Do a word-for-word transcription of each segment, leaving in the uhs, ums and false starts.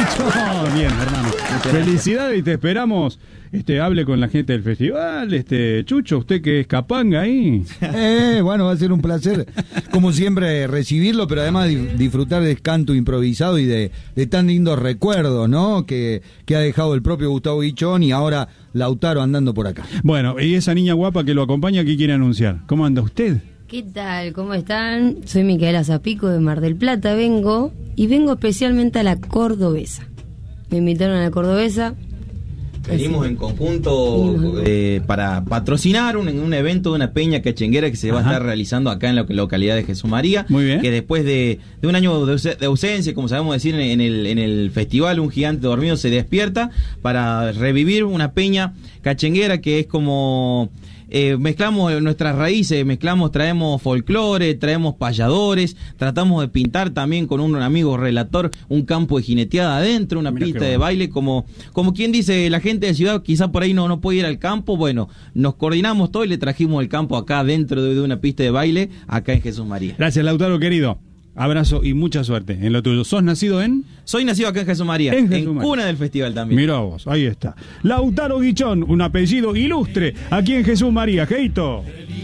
Oh, bien, hermano. Felicidades y te esperamos. Este, hable con la gente del festival. Este, Chucho, usted que es capanga ahí. Eh, bueno, va a ser un placer, como siempre, recibirlo, pero además di- disfrutar del canto improvisado y de, de tan lindos recuerdos, ¿no? Que, que ha dejado el propio Gustavo Guichón y ahora Lautaro andando por acá. Bueno, y esa niña guapa que lo acompaña, ¿qué quiere anunciar? ¿Cómo anda usted? ¿Qué tal? ¿Cómo están? Soy Micaela Zapico de Mar del Plata, vengo y vengo especialmente a la Cordobesa. Me invitaron a la Cordobesa. Venimos Así. en conjunto eh, para patrocinar un, un evento de una peña cachenguera que se va Ajá. a estar realizando acá en la localidad de Jesús María. Muy bien. Que después de, de un año de, ause- de ausencia, como sabemos decir en, en el, en el festival, un gigante dormido se despierta para revivir una peña cachenguera que es como... Eh, mezclamos nuestras raíces, mezclamos, traemos folclore, traemos payadores, tratamos de pintar también con un amigo relator un campo de jineteada adentro, una Mirá pista qué de bueno. baile, como, como quien dice, la gente de ciudad quizá por ahí no, no puede ir al campo. Bueno, nos coordinamos todo y le trajimos el campo acá dentro de, de una pista de baile, acá en Jesús María. Gracias, Lautaro, querido. Abrazo y mucha suerte en lo tuyo. ¿Sos nacido en? Soy nacido acá en Jesús María, En en, Jesús María. cuna del festival también. Mirá vos, ahí está. Lautaro Guichón, un apellido ilustre aquí en Jesús María. Geito.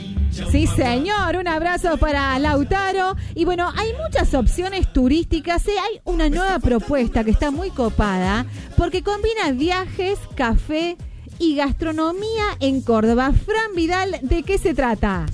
Sí, señor, un abrazo para Lautaro. Y bueno, hay muchas opciones turísticas. ¿eh? Hay una nueva propuesta que está muy copada porque combina viajes, café y gastronomía en Córdoba. Fran Vidal, ¿de qué se trata?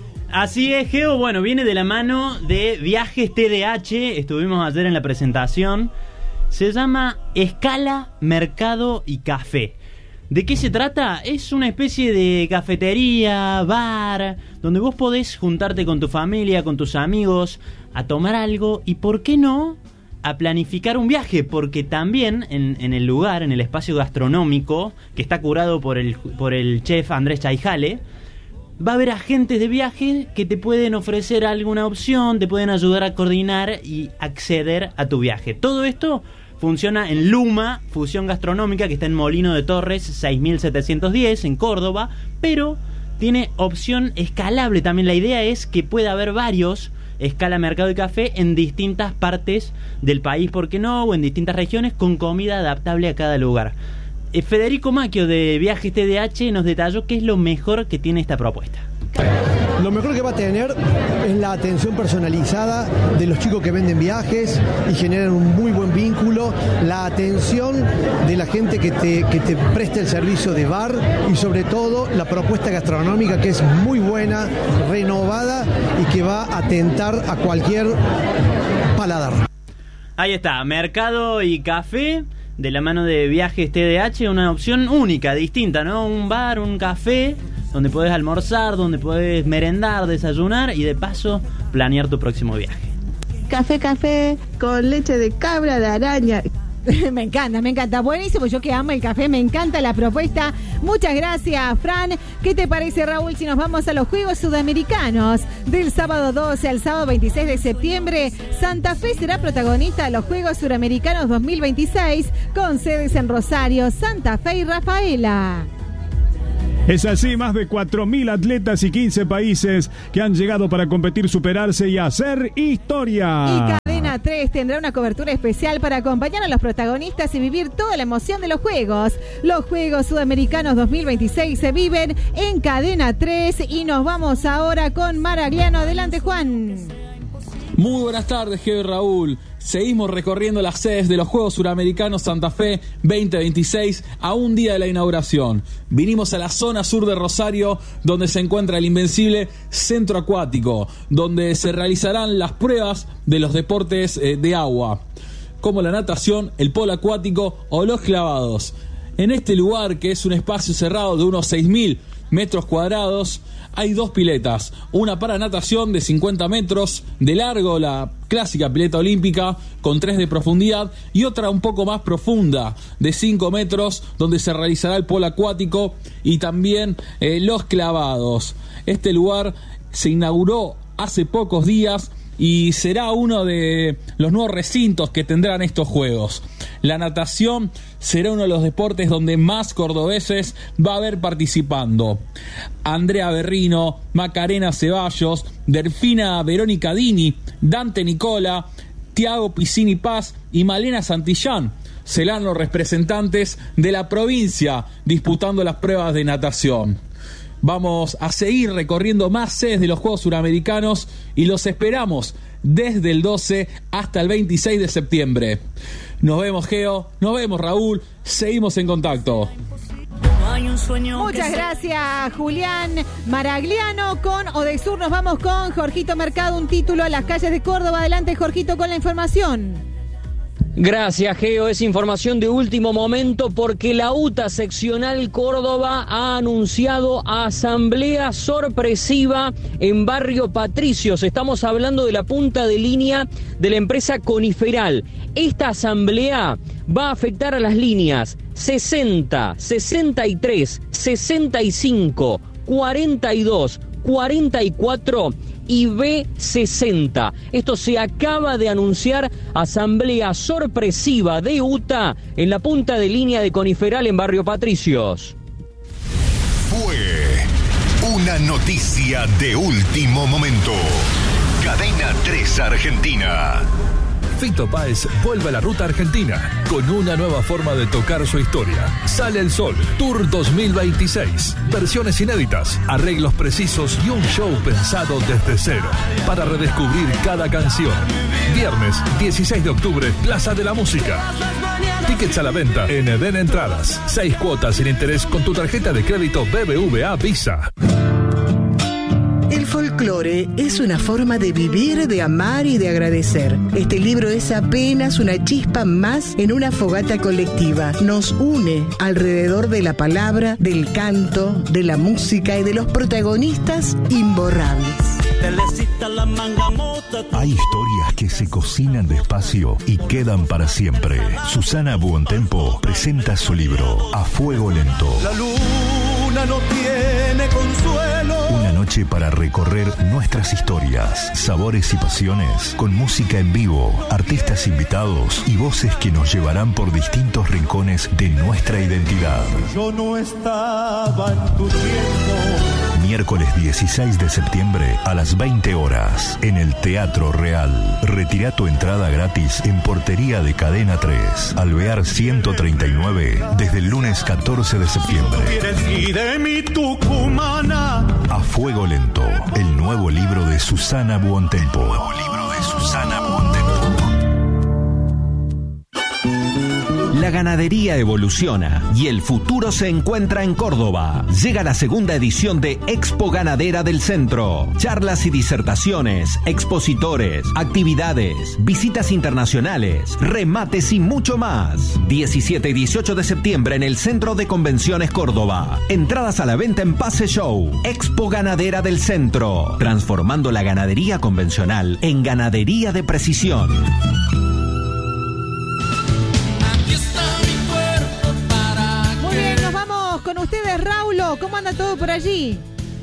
Así es, Geo. Bueno, viene de la mano de Viajes T D H. Estuvimos ayer en la presentación. Se llama Escala, Mercado y Café. ¿De qué se trata? Es una especie de cafetería, bar, donde vos podés juntarte con tu familia, con tus amigos, a tomar algo y, ¿por qué no?, a planificar un viaje, porque también en, en el lugar, en el espacio gastronómico, que está curado por el, por el chef Andrés Chaijale, va a haber agentes de viaje que te pueden ofrecer alguna opción, te pueden ayudar a coordinar y acceder a tu viaje. Todo esto funciona en Luma, Fusión Gastronómica, que está en Molino de Torres seis mil setecientos diez, en Córdoba, pero tiene opción escalable también. La idea es que pueda haber varios Escala, Mercado y Café en distintas partes del país, ¿por qué no?, o en distintas regiones, con comida adaptable a cada lugar. Eh, Federico Macchio de Viajes T D H nos detalló qué es lo mejor que tiene esta propuesta. Lo mejor que va a tener es la atención personalizada de los chicos que venden viajes y generan un muy buen vínculo, la atención de la gente que te, que te presta el servicio de bar y sobre todo la propuesta gastronómica que es muy buena, renovada y que va a atentar a cualquier paladar. Ahí está, Mercado y Café, de la mano de Viajes T D H, una opción única, distinta, ¿no? Un bar, un café, donde podés almorzar, donde podés merendar, desayunar y de paso planear tu próximo viaje. Café, café, con leche de cabra, de araña. Me encanta, me encanta. Buenísimo, yo que amo el café, me encanta la propuesta. Muchas gracias, Fran. ¿Qué te parece, Raúl, si nos vamos a los Juegos Sudamericanos? Del sábado doce al sábado veintiséis de septiembre, Santa Fe será protagonista de los Juegos Suramericanos dos mil veintiséis, con sedes en Rosario, Santa Fe y Rafaela. Es así, más de cuatro mil atletas y quince países que han llegado para competir, superarse y hacer historia. Y Cadena tres tendrá una cobertura especial para acompañar a los protagonistas y vivir toda la emoción de los Juegos. Los Juegos Sudamericanos dos mil veintiséis se viven en Cadena tres y nos vamos ahora con Maragliano. Adelante, Juan. Muy buenas tardes, Geo y Raúl. Seguimos recorriendo las sedes de los Juegos Suramericanos Santa Fe veinte veintiséis a un día de la inauguración. Vinimos a la zona sur de Rosario, donde se encuentra el invencible Centro Acuático, donde se realizarán las pruebas de los deportes eh, de agua, como la natación, el polo acuático o los clavados. En este lugar, que es un espacio cerrado de unos seis mil metros cuadrados, hay dos piletas, una para natación de cincuenta metros de largo, la clásica pileta olímpica con tres de profundidad, y otra un poco más profunda de cinco metros, donde se realizará el polo acuático y también eh, los clavados. Este lugar se inauguró hace pocos días y será uno de los nuevos recintos que tendrán estos Juegos. La natación será uno de los deportes donde más cordobeses va a haber participando. Andrea Berrino, Macarena Ceballos, Delfina Verónica Dini, Dante Nicola, Tiago Piscini Paz y Malena Santillán serán los representantes de la provincia disputando las pruebas de natación. Vamos a seguir recorriendo más sedes de los Juegos Suramericanos y los esperamos desde el doce hasta el veintiséis de septiembre. Nos vemos, Geo, nos vemos, Raúl, seguimos en contacto. Muchas gracias, Julián Maragliano. Con Odesur nos vamos con Jorgito Mercado, un título a las calles de Córdoba. Adelante, Jorgito, con la información. Gracias, Geo. Es información de último momento porque la UTA seccional Córdoba ha anunciado asamblea sorpresiva en Barrio Patricios. Estamos hablando de la punta de línea de la empresa Coniferal. Esta asamblea va a afectar a las líneas sesenta, sesenta y tres, sesenta y cinco, cuarenta y dos, cuarenta y cuatro y B sesenta. Esto se acaba de anunciar, asamblea sorpresiva de UTA en la punta de línea de Coniferal en Barrio Patricios. Fue una noticia de último momento. Cadena tres Argentina. Fito Páez vuelve a la ruta argentina con una nueva forma de tocar su historia. Sale el Sol, Tour dos mil veintiséis. Versiones inéditas, arreglos precisos y un show pensado desde cero para redescubrir cada canción. Viernes dieciséis de octubre, Plaza de la Música. Tickets a la venta en Eden Entradas. Seis cuotas sin interés con tu tarjeta de crédito B B V A Visa. El folclore es una forma de vivir, de amar y de agradecer. Este libro es apenas una chispa más en una fogata colectiva. Nos une alrededor de la palabra, del canto, de la música y de los protagonistas imborrables. Hay historias que se cocinan despacio y quedan para siempre. Susana Buontempo presenta su libro A Fuego Lento. La luna no tiene consuelo. Una noche para recorrer nuestras historias, sabores y pasiones, con música en vivo, artistas invitados y voces que nos llevarán por distintos rincones de nuestra identidad. Yo no estaba en tu tiempo. Miércoles dieciséis de septiembre a las veinte horas en el Teatro Real. Retira tu entrada gratis en portería de Cadena tres, Alvear ciento treinta y nueve, desde el lunes catorce de septiembre. A Fuego Lento, el nuevo libro de Susana Buontempo. El nuevo libro de Susana Buontempo. La ganadería evoluciona y el futuro se encuentra en Córdoba. Llega la segunda edición de Expo Ganadera del Centro. Charlas y disertaciones, expositores, actividades, visitas internacionales, remates y mucho más. diecisiete y dieciocho de septiembre en el Centro de Convenciones Córdoba. Entradas a la venta en Pase Show. Expo Ganadera del Centro. Transformando la ganadería convencional en ganadería de precisión. Con ustedes, Raulo, ¿cómo anda todo por allí?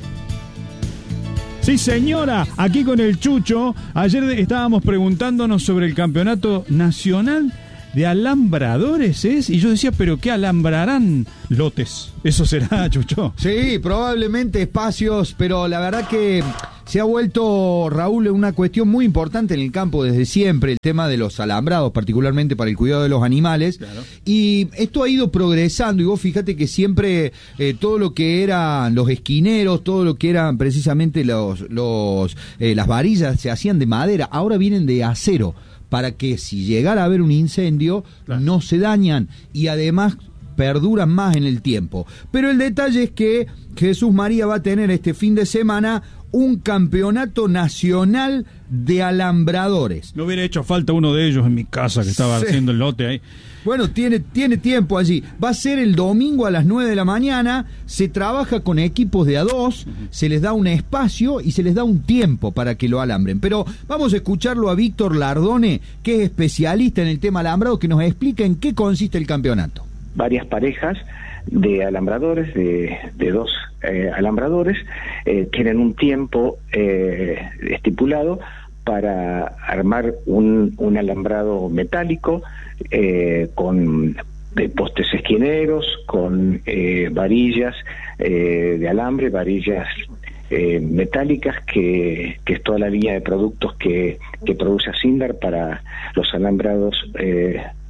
Sí, señora, aquí con el Chucho. Ayer estábamos preguntándonos sobre el campeonato nacional de alambradores, ¿es? Y yo decía, ¿pero qué alambrarán lotes? ¿Eso será, Chucho? Sí, probablemente espacios, pero la verdad que se ha vuelto, Raúl, una cuestión muy importante en el campo desde siempre, el tema de los alambrados, particularmente para el cuidado de los animales. Claro. Y esto ha ido progresando, y vos fíjate que siempre eh, todo lo que eran los esquineros, todo lo que eran precisamente los, los eh, las varillas se hacían de madera, ahora vienen de acero, para que si llegara a haber un incendio, claro, no se dañan y además perduran más en el tiempo. Pero el detalle es que Jesús María va a tener este fin de semana un campeonato nacional de alambradores. No hubiera hecho falta uno de ellos en mi casa que estaba sí. haciendo el lote ahí. Bueno, tiene, tiene tiempo allí. Va a ser el domingo a las nueve de la mañana. Se trabaja con equipos de a dos, uh-huh. se les da un espacio y se les da un tiempo para que lo alambren. Pero vamos a escucharlo a Víctor Lardone, que es especialista en el tema alambrado, que nos explica en qué consiste el campeonato. Varias parejas de alambradores, de, de dos eh, alambradores, eh, tienen un tiempo eh, estipulado para armar un, un alambrado metálico eh, con de postes esquineros, con eh, varillas eh, de alambre, varillas eh, metálicas, que, que es toda la línea de productos que, que produce Asindar para los alambrados eh,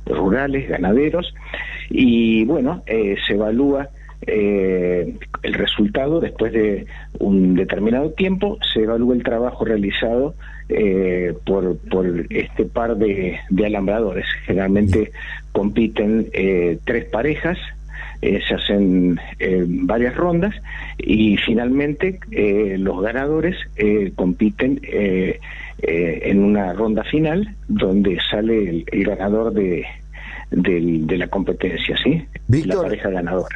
rurales, ganaderos, y bueno, eh, se evalúa eh, el resultado después de un determinado tiempo, se evalúa el trabajo realizado eh, por, por este par de, de alambradores. Generalmente compiten eh, tres parejas, eh, se hacen eh, varias rondas y finalmente eh, los ganadores eh, compiten eh, eh, en una ronda final donde sale el, el ganador de, de, de la competencia, ¿sí? Víctor. La pareja ganadora.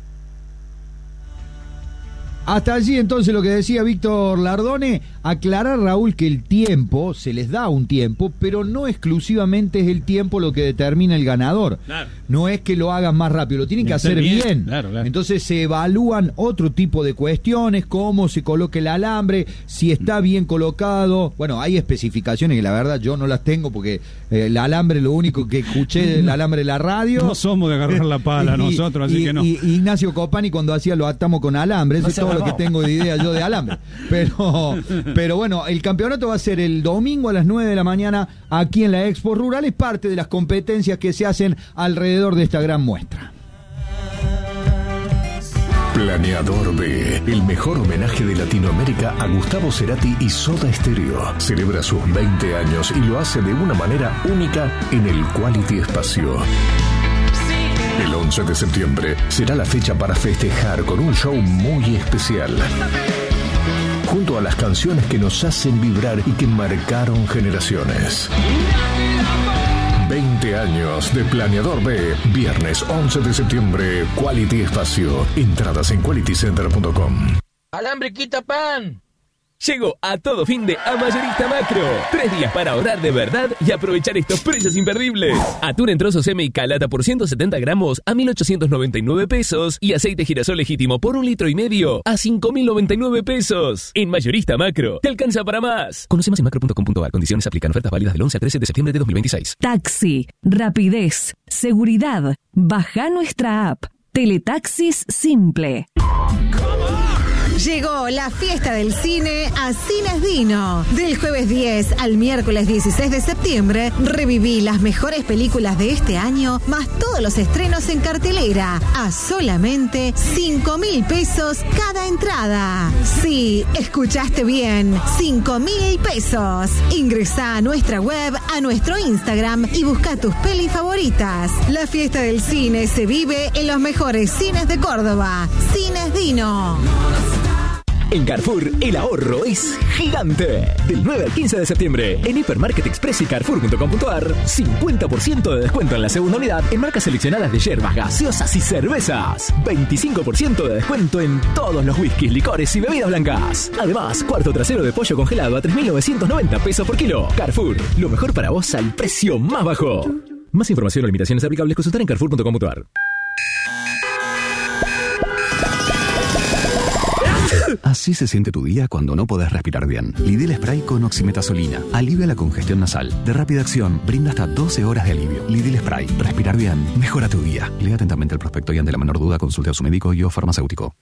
Hasta allí entonces lo que decía Víctor Lardone, aclarar, Raúl, que el tiempo, se les da un tiempo, pero no exclusivamente es el tiempo lo que determina el ganador. Claro. No es que lo hagan más rápido, lo tienen que hacer bien. bien. Claro, claro. Entonces se evalúan otro tipo de cuestiones, cómo se coloca el alambre, si está bien colocado. Bueno, hay especificaciones que la verdad yo no las tengo porque eh, el alambre, lo único que escuché del alambre de la radio. No somos de agarrar la pala y, nosotros, así y, que no. Y Ignacio Copani cuando hacía lo atamos con alambre, eso no es todo lo que tengo de idea yo de alambre. Pero, pero bueno, el campeonato va a ser el domingo a las nueve de la mañana aquí en la Expo Rural. Es parte de las competencias que se hacen alrededor de esta gran muestra. Planeador B, el mejor homenaje de Latinoamérica a Gustavo Cerati y Soda Stereo. Celebra sus veinte años y lo hace de una manera única en el Quality Espacio. El once de septiembre será la fecha para festejar con un show muy especial. Junto a las canciones que nos hacen vibrar y que marcaron generaciones. veinte años de Planeador B, viernes once de septiembre, Quality Espacio. Entradas en quality center punto com. ¡Alambre quita pan! Llego a todo fin de a Mayorista Macro. Tres días para ahorrar de verdad y aprovechar estos precios imperdibles. Atún en trozos M y Calata por ciento setenta gramos a mil ochocientos noventa y nueve pesos. Y aceite girasol legítimo por un litro y medio a cinco mil noventa y nueve pesos. En Mayorista Macro, te alcanza para más. Conoce más en macro punto com punto a r. Condiciones aplican. Ofertas válidas del once al trece de septiembre de dos mil veintiséis. Taxi, rapidez, seguridad. Baja nuestra app. Teletaxis Simple. Llegó la fiesta del cine a Cines Dino. Del jueves diez al miércoles dieciséis de septiembre, reviví las mejores películas de este año, más todos los estrenos en cartelera, a solamente cinco mil pesos cada entrada. Sí, escuchaste bien, cinco mil pesos. Ingresá a nuestra web, a nuestro Instagram y busca tus pelis favoritas. La fiesta del cine se vive en los mejores cines de Córdoba. Cines Dino. En Carrefour, el ahorro es gigante. Del nueve al quince de septiembre, en Hipermarket Express y Carrefour punto com punto a r, cincuenta por ciento de descuento en la segunda unidad en marcas seleccionadas de yerbas, gaseosas y cervezas. veinticinco por ciento de descuento en todos los whiskies, licores y bebidas blancas. Además, cuarto trasero de pollo congelado a tres mil novecientos noventa pesos por kilo. Carrefour, lo mejor para vos al precio más bajo. Más información o limitaciones aplicables, consultar en Carrefour punto com punto a r. Así se siente tu día cuando no podés respirar bien. Lidl Spray con oximetazolina alivia la congestión nasal. De rápida acción, brinda hasta doce horas de alivio. Lidl Spray. Respirar bien mejora tu día. Lea atentamente el prospecto y ante la menor duda consulte a su médico y o farmacéutico.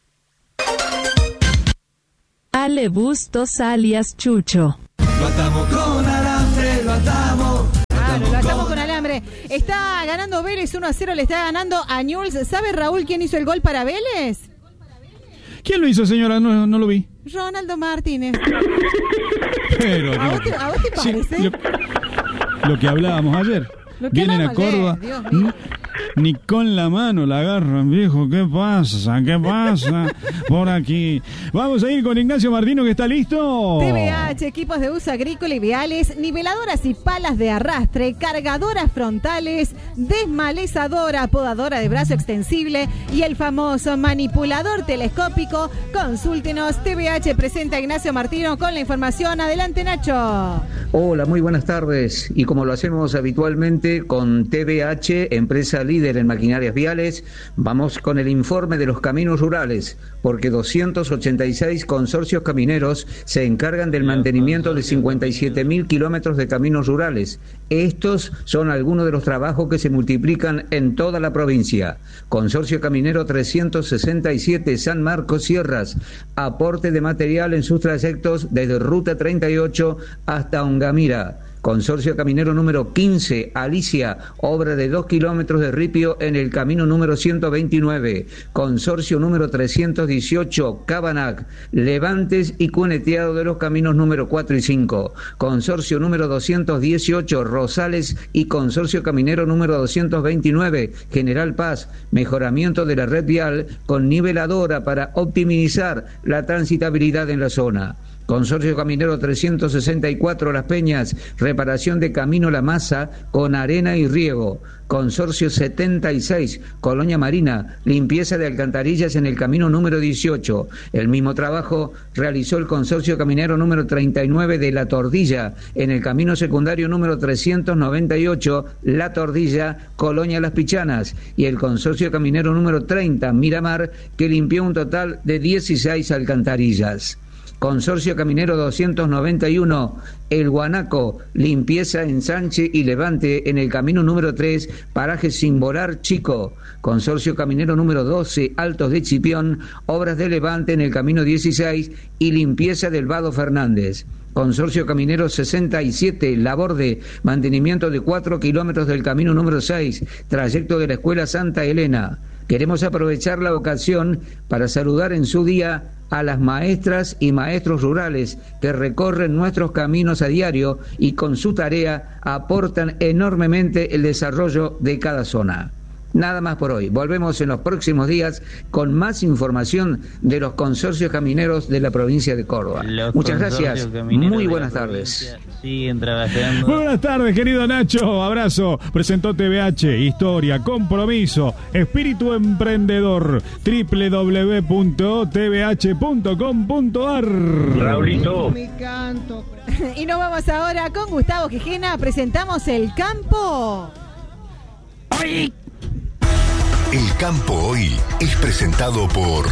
Ale Bustos alias Chucho. Lo atamos con alambre, lo atamos. Ah, lo atamos con alambre. Está ganando Vélez uno a cero, le está ganando a Newell's. ¿Sabe, Raúl, quién hizo el gol para Vélez? ¿Quién lo hizo, señora? No, no lo vi. Ronaldo Martínez. Pero, ¿A vos te, a vos te parece? Sí, lo, lo que hablábamos ayer. Vienen a Córdoba, ni, ni con la mano la agarran, viejo. ¿Qué pasa? ¿Qué pasa? Por aquí. Vamos a ir con Ignacio Martino, que está listo. T V H, equipos de uso agrícola y viales, niveladoras y palas de arrastre, cargadoras frontales, desmalezadora, podadora de brazo extensible y el famoso manipulador telescópico. Consúltenos. T V H presenta a Ignacio Martino con la información. Adelante, Nacho. Hola, muy buenas tardes. Y como lo hacemos habitualmente con T V H, empresa líder en maquinarias viales, vamos con el informe de los caminos rurales, porque doscientos ochenta y seis consorcios camineros se encargan del mantenimiento de cincuenta y siete mil kilómetros de caminos rurales. Estos son algunos de los trabajos que se multiplican en toda la provincia. Consorcio Caminero trescientos sesenta y siete San Marcos Sierras, aporte de material en sus trayectos desde Ruta treinta y ocho hasta Ongamira. Consorcio Caminero número quince, Alicia, obra de dos kilómetros de ripio en el camino número ciento veintinueve. Consorcio número trescientos dieciocho, Cabanac, levantes y cuneteado de los caminos número cuatro y cinco. Consorcio número doscientos dieciocho, Rosales y Consorcio Caminero número doscientos veintinueve, General Paz, mejoramiento de la red vial con niveladora para optimizar la transitabilidad en la zona. Consorcio Caminero trescientos sesenta y cuatro Las Peñas, reparación de camino La Masa con arena y riego. Consorcio setenta y seis, Colonia Marina, limpieza de alcantarillas en el camino número dieciocho. El mismo trabajo realizó el Consorcio Caminero número treinta y nueve de La Tordilla, en el camino secundario número trescientos noventa y ocho, La Tordilla, Colonia Las Pichanas, y el Consorcio Caminero número treinta, Miramar, que limpió un total de dieciséis alcantarillas. Consorcio Caminero doscientos noventa y uno, El Guanaco, limpieza, ensanche y levante en el camino número tres, paraje Simbolar Chico. Consorcio Caminero número doce, Altos de Chipión, obras de levante en el camino dieciséis y limpieza del Vado Fernández. Consorcio Caminero sesenta y siete, Laborde, mantenimiento de cuatro kilómetros del camino número seis, trayecto de la Escuela Santa Elena. Queremos aprovechar la ocasión para saludar en su día a las maestras y maestros rurales que recorren nuestros caminos a diario y con su tarea aportan enormemente el desarrollo de cada zona. Nada más por hoy. Volvemos en los próximos días con más información de los consorcios camineros de la provincia de Córdoba. Los Muchas gracias. Muy buenas tardes. Siguen trabajando. Buenas tardes, querido Nacho. Abrazo. Presentó T V H, historia, compromiso, espíritu emprendedor. doble u doble u doble u punto t v h punto com punto a r. Raulito. Me canto. Y nos vamos ahora con Gustavo Quijena. Presentamos El Campo. ¡Ay! El Campo Hoy es presentado por...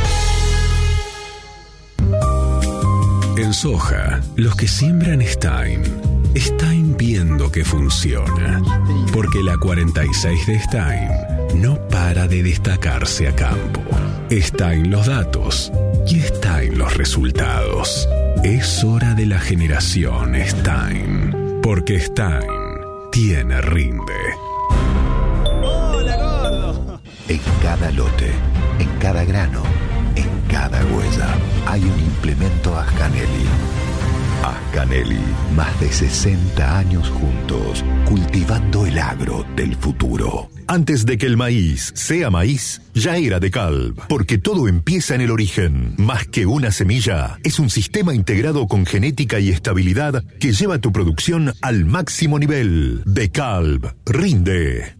En soja, los que siembran Stein, Stein viendo que funciona. Porque la cuarenta y seis de Stein no para de destacarse a campo. Stein los datos y Stein los resultados. Es hora de la generación Stein. Porque Stein tiene rinde. En cada lote, en cada grano, en cada huella, hay un implemento Ascanelli. Ascanelli, más de sesenta años juntos, cultivando el agro del futuro. Antes de que el maíz sea maíz, ya era DeKalb, porque todo empieza en el origen. Más que una semilla, es un sistema integrado con genética y estabilidad que lleva tu producción al máximo nivel. DeKalb, rinde.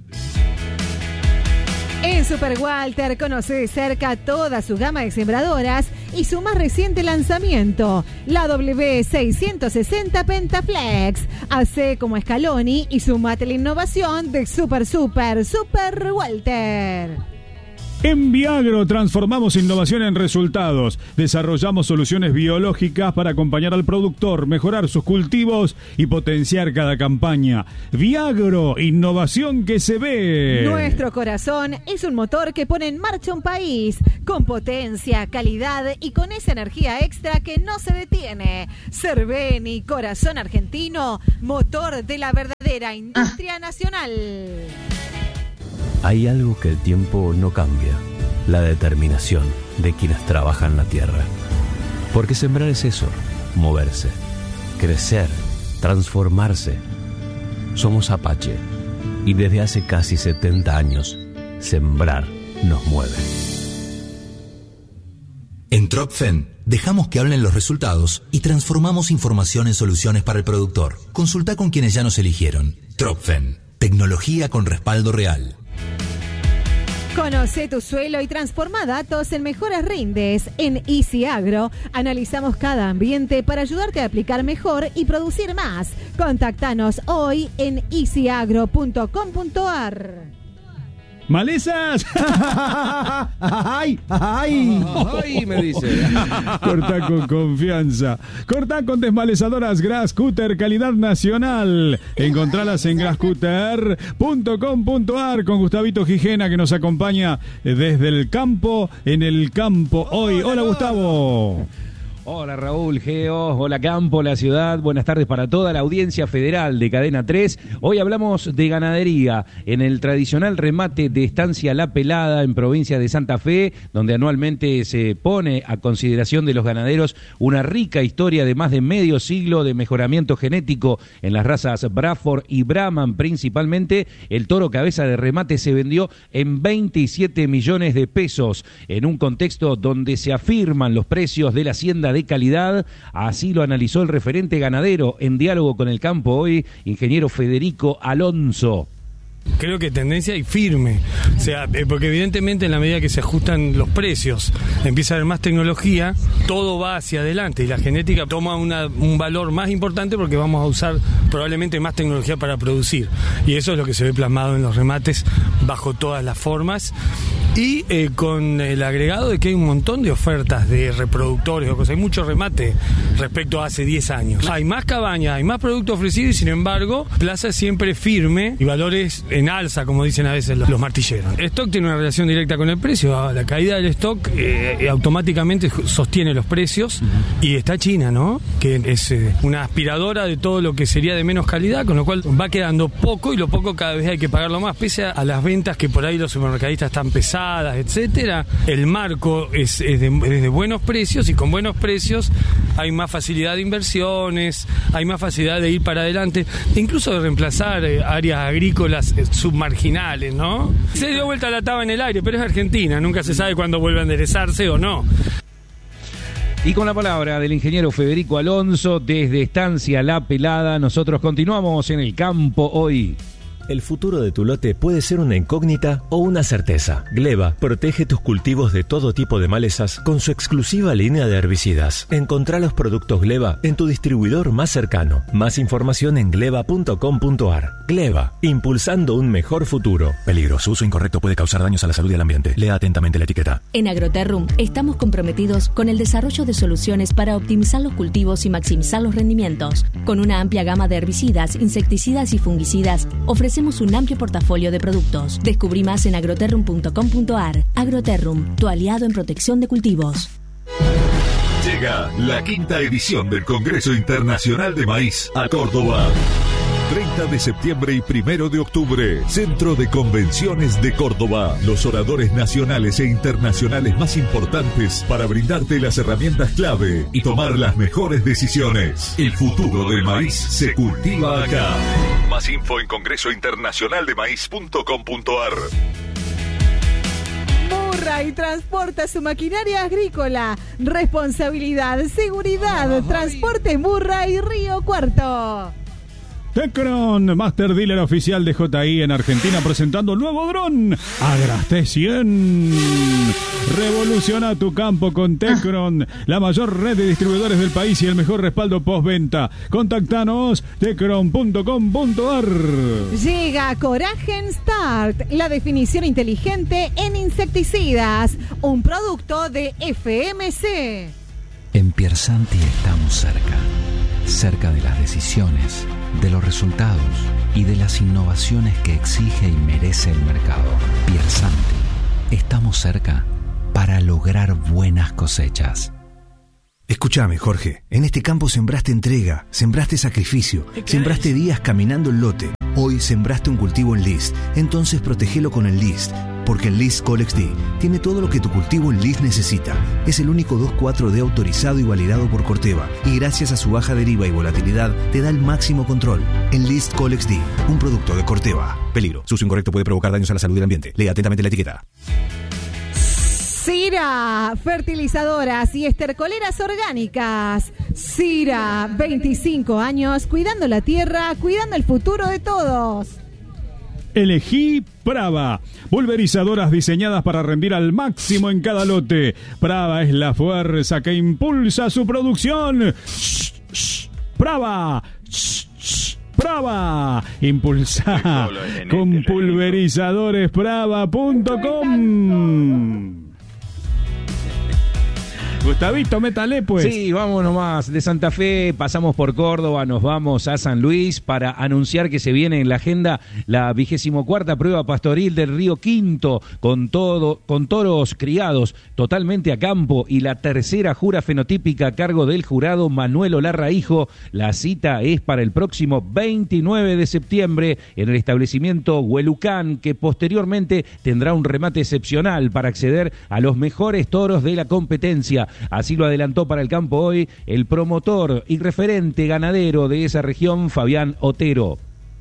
En Super Walter conoce de cerca toda su gama de sembradoras y su más reciente lanzamiento, la W seiscientos sesenta Pentaflex. Hace como Scaloni y sumate la innovación de Super Super Super Walter. En Viagro transformamos innovación en resultados. Desarrollamos soluciones biológicas para acompañar al productor, mejorar sus cultivos y potenciar cada campaña. Viagro, innovación que se ve. Nuestro corazón es un motor que pone en marcha un país con potencia, calidad y con esa energía extra que no se detiene. Cerveni, corazón argentino, motor de la verdadera industria nacional. Hay algo que el tiempo no cambia, la determinación de quienes trabajan la tierra. Porque sembrar es eso, moverse, crecer, transformarse. Somos Apache y desde hace casi setenta años, sembrar nos mueve. En Tropfen dejamos que hablen los resultados y transformamos información en soluciones para el productor. Consulta con quienes ya nos eligieron. Tropfen, tecnología con respaldo real. Conoce tu suelo y transforma datos en mejores rindes. En Easy Agro analizamos cada ambiente para ayudarte a aplicar mejor y producir más. Contáctanos hoy en easy agro punto com punto a r. ¡Malezas! ¡Ay! ¡Ay! ¡Ay! Me dice. Cortá con confianza. Cortá con desmalezadoras Grass Cutter, calidad nacional. Encontralas en grass cutter punto com punto a r con Gustavito Quijena, que nos acompaña desde el campo, en el campo hoy. Hola, Gustavo. Hola Raúl, Geo, hola Campo, la ciudad, buenas tardes para toda la audiencia federal de Cadena tres. Hoy hablamos de ganadería en el tradicional remate de Estancia La Pelada en provincia de Santa Fe, donde anualmente se pone a consideración de los ganaderos una rica historia de más de medio siglo de mejoramiento genético en las razas Braford y Brahman principalmente. El toro cabeza de remate se vendió en veintisiete millones de pesos en un contexto donde se afirman los precios de la hacienda de calidad. Así lo analizó el referente ganadero en diálogo con el campo hoy, ingeniero Federico Alonso. Creo que tendencia y firme, o sea, porque evidentemente en la medida que se ajustan los precios, empieza a haber más tecnología, todo va hacia adelante y la genética toma una, un valor más importante porque vamos a usar probablemente más tecnología para producir, y eso es lo que se ve plasmado en los remates bajo todas las formas, y eh, con el agregado de que hay un montón de ofertas de reproductores o cosas, hay mucho remate respecto a hace diez años, hay más cabañas, hay más producto ofrecido y sin embargo plaza siempre firme y valores en alza, como dicen a veces los, los martilleros. El stock tiene una relación directa con el precio. La caída del stock eh, automáticamente sostiene los precios. Y está China, ¿no? Que es eh, una aspiradora de todo lo que sería de menos calidad, con lo cual va quedando poco y lo poco cada vez hay que pagarlo más, pese a, a las ventas que por ahí los supermercadistas están pesadas, etcétera. El marco es, es, de, es de buenos precios y con buenos precios hay más facilidad de inversiones, hay más facilidad de ir para adelante, incluso de reemplazar eh, áreas agrícolas submarginales, ¿no? Se dio vuelta la taba en el aire, pero es Argentina, nunca se sabe cuándo vuelve a enderezarse o no. Y con la palabra del ingeniero Federico Alonso desde Estancia La Pelada, nosotros continuamos en el campo hoy. El futuro de tu lote puede ser una incógnita o una certeza. Gleba protege tus cultivos de todo tipo de malezas con su exclusiva línea de herbicidas. Encontrá los productos Gleba en tu distribuidor más cercano. Más información en gleba punto com punto ar. Gleba, impulsando un mejor futuro. Peligro, su uso incorrecto puede causar daños a la salud y al ambiente. Lea atentamente la etiqueta. En Agroterrum estamos comprometidos con el desarrollo de soluciones para optimizar los cultivos y maximizar los rendimientos. Con una amplia gama de herbicidas, insecticidas y fungicidas, ofrecemos un amplio portafolio de productos. Descubrí más en agroterrum punto com punto ar. Agroterrum, tu aliado en protección de cultivos. Llega la quinta edición del Congreso Internacional de Maíz a Córdoba. treinta de septiembre y primero de octubre, Centro de Convenciones de Córdoba. Los oradores nacionales e internacionales más importantes para brindarte las herramientas clave y tomar las mejores decisiones. El futuro del maíz se cultiva acá. Más info en congreso internacional de maíz punto com punto ar. Murray transporta su maquinaria agrícola. Responsabilidad, seguridad, transporte Murray Río Cuarto. Tecron, Master Dealer oficial de J I en Argentina, presentando el nuevo dron Agras T cien. Revoluciona tu campo con Tecron, la mayor red de distribuidores del país y el mejor respaldo postventa. Contactanos, tecron punto com punto ar. Llega Coragen Start, la definición inteligente en insecticidas, un producto de F M C. En Piersanti estamos cerca, cerca de las decisiones, de los resultados y de las innovaciones que exige y merece el mercado. Piersanti, estamos cerca para lograr buenas cosechas. Escúchame, Jorge, en este campo sembraste entrega, sembraste sacrificio, sembraste días caminando el lote. Hoy sembraste un cultivo en List, entonces protegelo con el List, porque el List Colex D tiene todo lo que tu cultivo en List necesita. Es el único dos cuatro D autorizado y validado por Corteva, y gracias a su baja deriva y volatilidad te da el máximo control. En List Colex D, un producto de Corteva. Peligro, su uso incorrecto puede provocar daños a la salud y al ambiente. Lea atentamente la etiqueta. Cira, fertilizadoras y estercoleras orgánicas. Cira, veinticinco años, cuidando la tierra, cuidando el futuro de todos. Elegí Prava, pulverizadoras diseñadas para rendir al máximo en cada lote. Prava es la fuerza que impulsa su producción. Shh, shh, Prava, shh, shh, Prava, impulsa con pulverizadores prava punto com. Gustavito, métale pues. Sí, vamos nomás. De Santa Fe pasamos por Córdoba, nos vamos a San Luis para anunciar que se viene en la agenda la vigésimo cuarta prueba pastoril del Río Quinto, con todo, con toros criados totalmente a campo, y la tercera jura fenotípica a cargo del jurado Manuel Olarra Hijo. La cita es para el próximo veintinueve de septiembre en el establecimiento Huelucán, que posteriormente tendrá un remate excepcional para acceder a los mejores toros de la competencia. Así lo adelantó para el campo hoy el promotor y referente ganadero de esa región, Fabián Otero.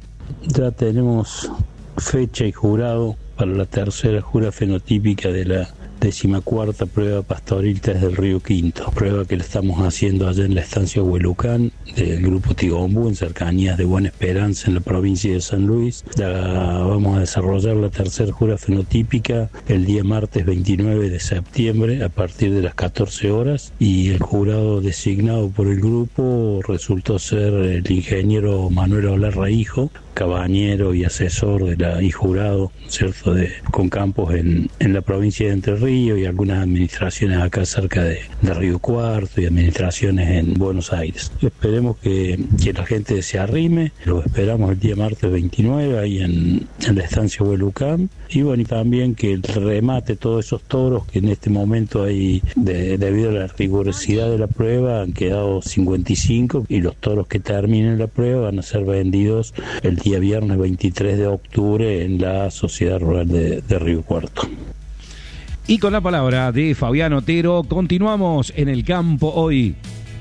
Ya tenemos fecha y jurado para la tercera jura fenotípica de la decimacuarta prueba pastoril tres del Río Quinto, prueba que la estamos haciendo allá en la estancia Huelucán del grupo Tigombú, en cercanías de Buena Esperanza, en la provincia de San Luis. Ya vamos a desarrollar la tercera jura fenotípica el día martes veintinueve de septiembre a partir de las catorce horas, y el jurado designado por el grupo resultó ser el ingeniero Manuel Olarra Hijo, cabañero y asesor de la y jurado, ¿cierto?, de, con campos en, en la provincia de Entre Ríos y algunas administraciones acá cerca de, de Río Cuarto y administraciones en Buenos Aires. Esperemos que, que la gente se arrime, lo esperamos el día martes veintinueve ahí en, en la estancia Huelucán, y bueno, y también que remate todos esos toros que en este momento hay, de, debido a la rigurosidad de la prueba, han quedado cincuenta y cinco, y los toros que terminen la prueba van a ser vendidos el día viernes veintitrés de octubre en la Sociedad Rural de, de Río Cuarto. Y con la palabra de Fabián Otero, continuamos en el campo hoy.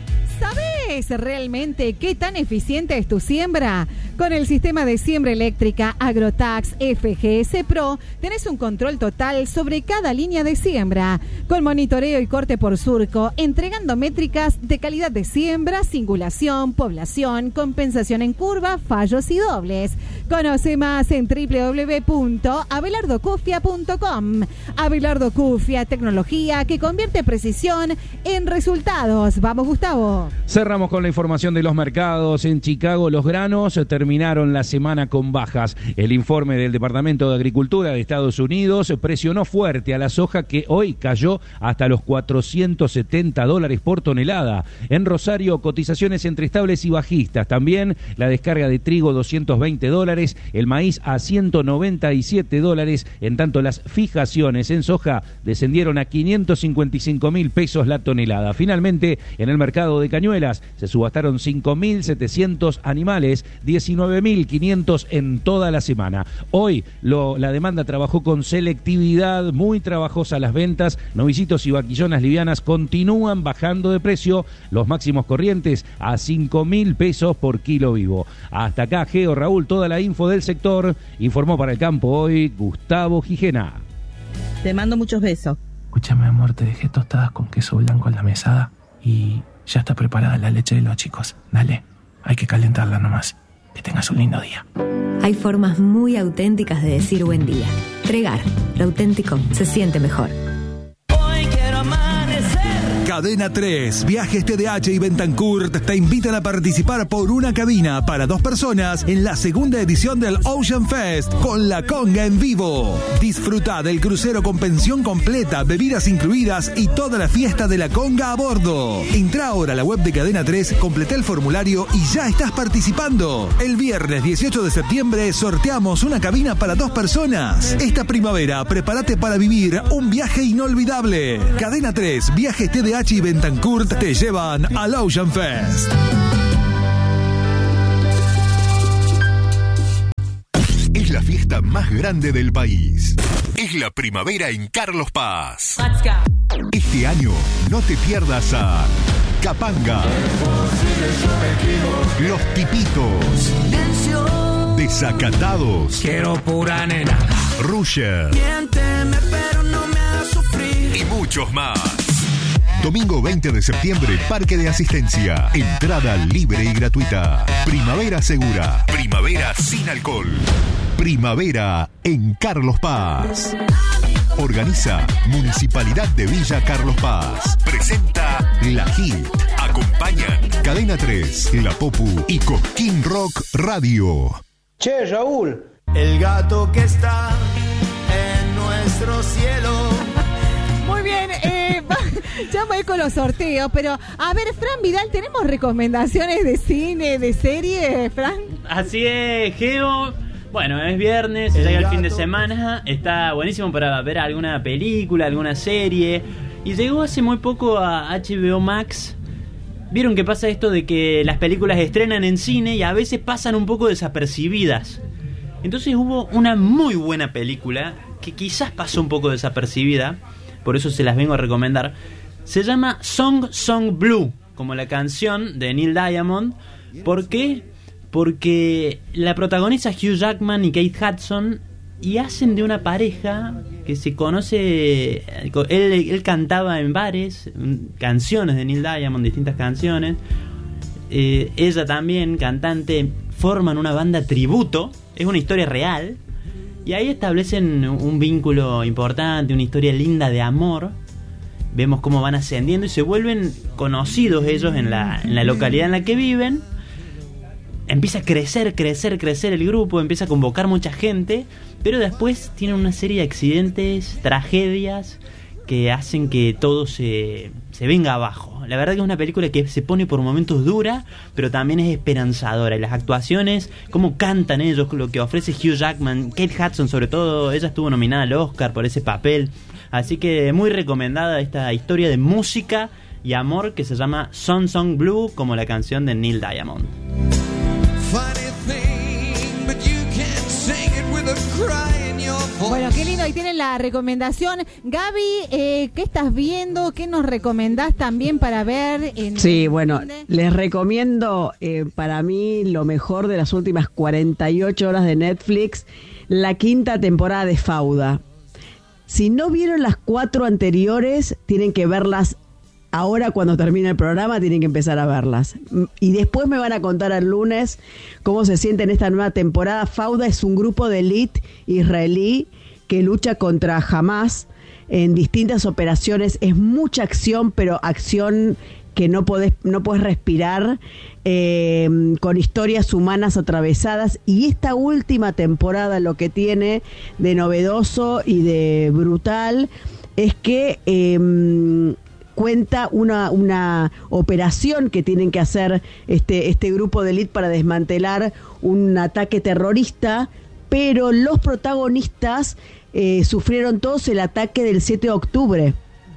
¿Sabes realmente qué tan eficiente es tu siembra? Con el sistema de siembra eléctrica Agrotax F G S Pro tenés un control total sobre cada línea de siembra, con monitoreo y corte por surco, entregando métricas de calidad de siembra, singulación, población, compensación en curva, fallos y dobles. Conoce más en doble u doble u doble u punto abelardo cufia punto com. Abelardo Cufia, tecnología que convierte precisión en resultados. Vamos, Gustavo. Cerramos con la información de los mercados. En Chicago los granos terminaron la semana con bajas. El informe del Departamento de Agricultura de Estados Unidos presionó fuerte a la soja, que hoy cayó hasta los cuatrocientos setenta dólares por tonelada. En Rosario, cotizaciones entre estables y bajistas. También la descarga de trigo doscientos veinte dólares, el maíz a ciento noventa y siete dólares, en tanto las fijaciones en soja descendieron a quinientos cincuenta y cinco mil pesos la tonelada. Finalmente, en el mercado de Cañuelas se subastaron cinco mil setecientos animales, diecinueve mil quinientos en toda la semana. Hoy lo, la demanda trabajó con selectividad, muy trabajosa las ventas. Novicitos y vaquillonas livianas continúan bajando de precio, los máximos corrientes a cinco mil pesos por kilo vivo. Hasta acá, Geo, Raúl, toda la info del sector. Informó para el campo hoy Gustavo Gijena. Te mando muchos besos. Escúchame, amor, te dejé tostadas con queso blanco en la mesada y ya está preparada la leche de los chicos. Dale, hay que calentarla nomás. Que tengas un lindo día. Hay formas muy auténticas de decir buen día. Pregar, lo auténtico se siente mejor. Hoy quiero amanecer. Cadena tres, Viajes T D H y Bentancur te invitan a participar por una cabina para dos personas en la segunda edición del Ocean Fest con la conga en vivo. Disfruta del crucero con pensión completa, bebidas incluidas y toda la fiesta de la conga a bordo. Entra ahora a la web de Cadena tres, completa el formulario y ya estás participando. El viernes dieciocho de septiembre sorteamos una cabina para dos personas. Esta primavera prepárate para vivir un viaje inolvidable. Cadena tres, Viajes T D H y Bentancur te llevan al Ocean Fest. Es la fiesta más grande del país. Es la primavera en Carlos Paz. Este año no te pierdas a Capanga, Los Tipitos, Desacatados, Quiero pura nena, Rusher, miénteme pero no me hagas sufrir, y muchos más. Domingo veinte de septiembre, Parque de Asistencia. Entrada libre y gratuita. Primavera segura. Primavera sin alcohol. Primavera en Carlos Paz. Organiza Municipalidad de Villa Carlos Paz. Presenta La Hit. Acompañan Cadena tres, La Popu y Cosquín Rock Radio. Che, Raúl, el gato que está en nuestro cielo. Muy bien, eh, Ya voy con los sorteos, pero a ver, Fran Vidal, ¿tenemos recomendaciones de cine, de serie, Fran? Así es, Geo. Bueno, es viernes, se llega el fin de semana, está buenísimo para ver alguna película, alguna serie. Y llegó hace muy poco a H B O Max. Vieron que pasa esto de que las películas estrenan en cine y a veces pasan un poco desapercibidas. Entonces hubo una muy buena película que quizás pasó un poco desapercibida, por eso se las vengo a recomendar. Se llama Song Song Blue, como la canción de Neil Diamond. ¿Por qué? Porque la protagonista Hugh Jackman y Kate Hudson y hacen de una pareja que se conoce. Él, él cantaba en bares canciones de Neil Diamond, distintas canciones. Eh, ella también, cantante, forman una banda tributo. Es una historia real. Y ahí establecen un vínculo importante, una historia linda de amor. Vemos cómo van ascendiendo y se vuelven conocidos ellos en la, en la localidad en la que viven. Empieza a crecer, crecer, crecer el grupo, empieza a convocar mucha gente, pero después tienen una serie de accidentes, tragedias, que hacen que todo se, se venga abajo. La verdad que es una película que se pone por momentos dura, pero también es esperanzadora. Y las actuaciones, cómo cantan ellos, lo que ofrece Hugh Jackman, Kate Hudson sobre todo, ella estuvo nominada al Oscar por ese papel. Así que muy recomendada esta historia de música y amor que se llama Song Song Blue, como la canción de Neil Diamond. Bueno, qué lindo, ahí tienen la recomendación. Gaby, eh, ¿qué estás viendo? ¿Qué nos recomendás también para ver? En sí, bueno, les recomiendo eh, para mí lo mejor de las últimas cuarenta y ocho horas de Netflix, la quinta temporada de Fauda. Si no vieron las cuatro anteriores, tienen que verlas ahora. Cuando termine el programa tienen que empezar a verlas. Y después me van a contar el lunes cómo se siente en esta nueva temporada. Fauda es un grupo de élite israelí que lucha contra Hamas en distintas operaciones. Es mucha acción, pero acción que no podés, no podés respirar, eh, con historias humanas atravesadas. Y esta última temporada lo que tiene de novedoso y de brutal es que Eh, cuenta una, una operación que tienen que hacer este, este grupo de élite para desmantelar un ataque terrorista, pero los protagonistas eh, sufrieron todos el ataque del siete de octubre,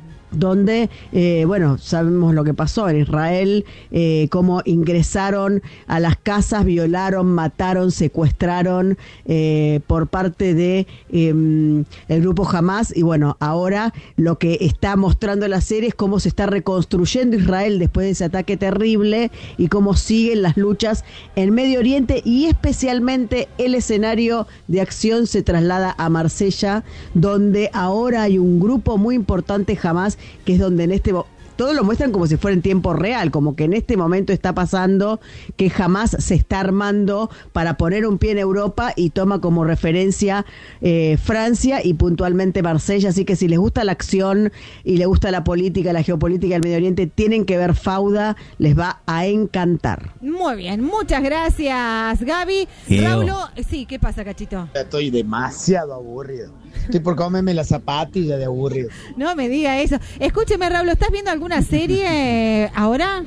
donde, eh, bueno, sabemos lo que pasó en Israel, eh, cómo ingresaron a las casas, violaron, mataron, secuestraron eh, por parte de eh, el grupo Hamas. Y bueno, ahora lo que está mostrando la serie es cómo se está reconstruyendo Israel después de ese ataque terrible y cómo siguen las luchas en Medio Oriente, y especialmente el escenario de acción se traslada a Marsella, donde ahora hay un grupo muy importante, Hamas, que es donde en este todo lo muestran como si fuera en tiempo real, como que en este momento está pasando que Hamas se está armando para poner un pie en Europa, y toma como referencia eh, Francia y puntualmente Marsella. Así que si les gusta la acción y les gusta la política, la geopolítica del Medio Oriente, tienen que ver Fauda, les va a encantar. Muy bien, muchas gracias, Gaby. Raulo, sí, ¿qué pasa, Cachito? Estoy demasiado aburrido. Estoy por comerme la zapatilla de aburrido. No me diga eso. Escúcheme, Raulo, ¿estás viendo alguna serie ahora?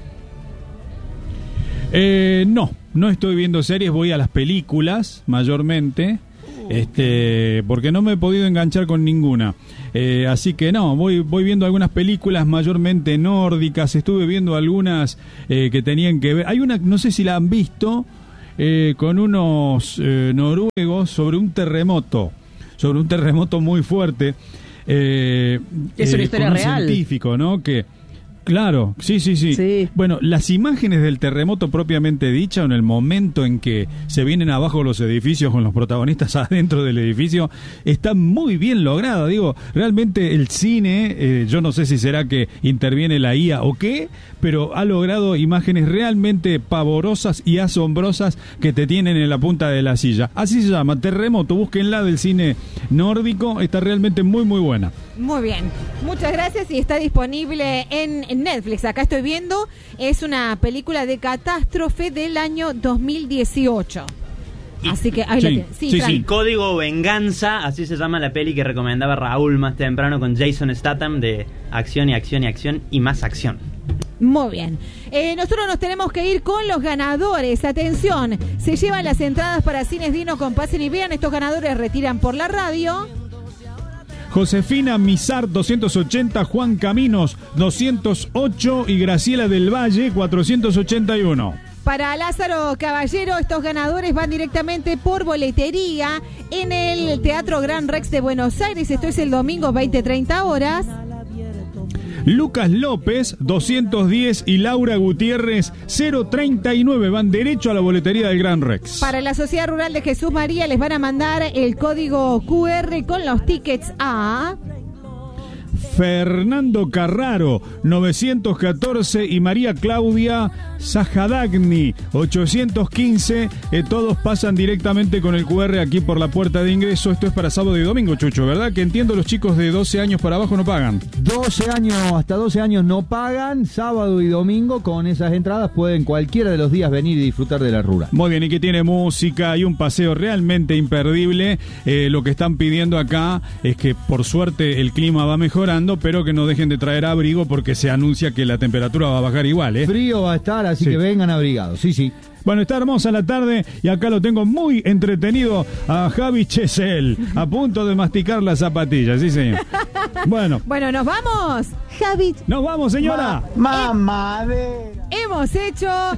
Eh, no, no estoy viendo series, voy a las películas mayormente, uh. este, porque no me he podido enganchar con ninguna. Eh, así que no, voy voy viendo algunas películas mayormente nórdicas. Estuve viendo algunas eh, que tenían que ver. Hay una, no sé si la han visto, eh, con unos eh, noruegos sobre un terremoto. sobre un terremoto muy fuerte. Eh, es una eh, historia con un real. Científico, ¿no? Que, claro, sí, sí, sí, sí. Bueno, las imágenes del terremoto propiamente dicha, en el momento en que se vienen abajo los edificios con los protagonistas adentro del edificio, está muy bien lograda. Digo, realmente el cine, eh, yo no sé si será que interviene la I A o qué, pero ha logrado imágenes realmente pavorosas y asombrosas que te tienen en la punta de la silla. Así se llama, Terremoto, búsquenla, del cine nórdico, está realmente muy muy buena. Muy bien, muchas gracias, y está disponible en Netflix. Acá estoy viendo, es una película de catástrofe del año dos mil dieciocho. Así que ahí Sí, lo tiene. Sí, sí, Fran. sí. Código Venganza, así se llama la peli que recomendaba Raúl más temprano con Jason Statham, de acción y acción y acción y más acción. Muy bien. Eh, nosotros nos tenemos que ir con los ganadores. Atención, se llevan las entradas para Cines Dino con Pasen y Vean. Estos ganadores retiran por la radio. Josefina Mizar, doscientos ochenta, Juan Caminos, doscientos ocho y Graciela del Valle, cuatrocientos ochenta y uno. Para Lázaro Caballero, estos ganadores van directamente por boletería en el Teatro Gran Rex de Buenos Aires. Esto es el domingo, veinte treinta horas. Lucas López, doscientos diez y Laura Gutiérrez, cero treinta y nueve. Van derecho a la boletería del Gran Rex. Para la Sociedad Rural de Jesús María les van a mandar el código cu erre con los tickets a... Fernando Carraro, novecientos catorce y María Claudia Sajadagni, ochocientos quince. Eh, todos pasan directamente con el cu erre aquí por la puerta de ingreso. Esto es para sábado y domingo, Chucho, ¿verdad? Que entiendo los chicos de doce años para abajo no pagan. doce años, hasta doce años no pagan, sábado y domingo con esas entradas pueden cualquiera de los días venir y disfrutar de la rural. Muy bien, y que tiene música y un paseo realmente imperdible. Eh, lo que están pidiendo acá es que por suerte el clima va mejorando, pero que no dejen de traer abrigo porque se anuncia que la temperatura va a bajar igual, ¿eh? Frío va a estar, así Sí. que vengan abrigados, sí, sí. Bueno, está hermosa la tarde y acá lo tengo muy entretenido a Javi Chesel, a punto de masticar las zapatillas, sí señor. Bueno, Bueno, nos vamos. Javi, nos vamos señora. Mamadera. hemos hecho